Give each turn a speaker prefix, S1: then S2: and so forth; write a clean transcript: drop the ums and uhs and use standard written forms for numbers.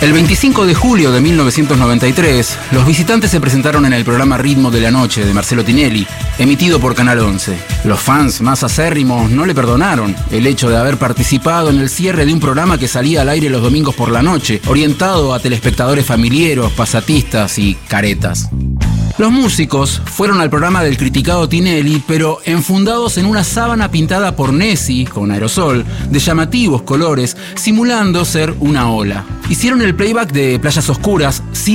S1: El 25 de julio de 1993, los visitantes se presentaron en el programa Ritmo de la Noche de Marcelo Tinelli, emitido por Canal 11. Los fans más acérrimos no le perdonaron el hecho de haber participado en el cierre de un programa que salía al aire los domingos por la noche, orientado a telespectadores familiares, pasatistas y caretas. Los músicos fueron al programa del criticado Tinelli, pero enfundados en una sábana pintada por Nessi, con aerosol, de llamativos colores, simulando ser una ola. Hicieron el playback de Playas Oscuras sin